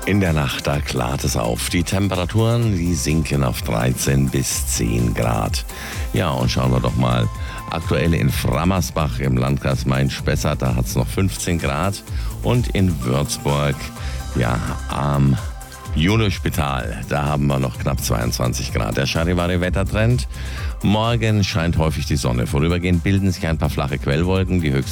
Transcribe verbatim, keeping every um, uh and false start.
In der Nacht, da klart es auf. Die Temperaturen, die sinken auf dreizehn bis zehn Grad. Ja, und schauen wir doch mal. Aktuell in Frammersbach im Landkreis Main-Spessart, da hat es noch fünfzehn Grad. Und in Würzburg, ja, am Juno-Spital, da haben wir noch knapp zweiundzwanzig Grad. Der Charivari-Wettertrend. Morgen scheint häufig die Sonne. Vorübergehend bilden sich ein paar flache Quellwolken. Die höchste